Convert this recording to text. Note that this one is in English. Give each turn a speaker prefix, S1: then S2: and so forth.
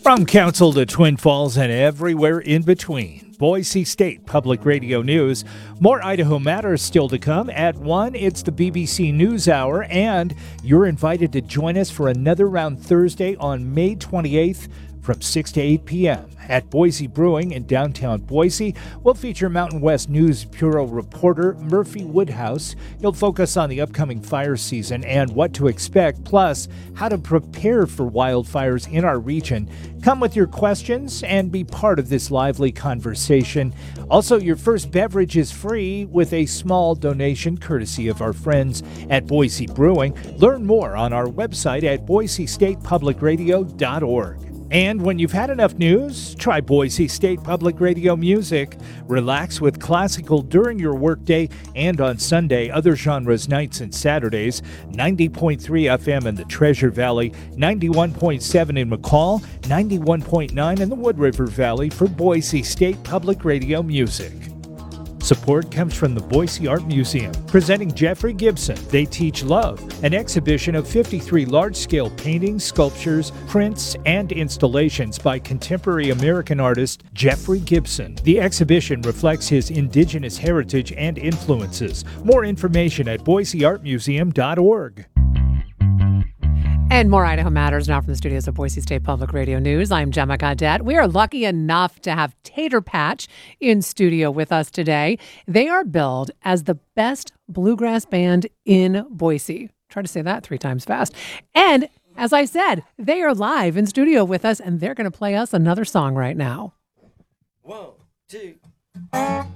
S1: From Council to Twin Falls and everywhere in between, Boise State Public Radio News. More Idaho Matters still to come. At 1, it's the BBC News Hour, and you're invited to join us for another round Thursday on May 28th from 6 to 8 p.m. at Boise Brewing in downtown Boise. We'll feature Mountain West News Bureau reporter Murphy Woodhouse. He'll focus on the upcoming fire season and what to expect, plus how to prepare for wildfires in our region. Come with your questions and be part of this lively conversation. Also, your first beverage is free with a small donation courtesy of our friends at Boise Brewing. Learn more on our website at boisestatepublicradio.org. And when you've had enough news, try Boise State Public Radio music. Relax with classical during your workday and on Sunday, other genres nights and Saturdays. 90.3 FM in the Treasure Valley, 91.7 in McCall, 91.9 in the Wood River Valley for Boise State Public Radio music. Support comes from the Boise Art Museum, presenting Jeffrey Gibson, They Teach Love, an exhibition of 53 large-scale paintings, sculptures, prints, and installations by contemporary American artist Jeffrey Gibson. The exhibition reflects his indigenous heritage and influences. More information at boiseartmuseum.org.
S2: And more Idaho Matters now from the studios of Boise State Public Radio News. I'm Gemma Gaudette. We are lucky enough to have Tater Patch in studio with us today. They are billed as the best bluegrass band in Boise. Try to say that 3 times fast. And as I said, they are live in studio with us, and they're going to play us another song right now.
S3: 1, 2.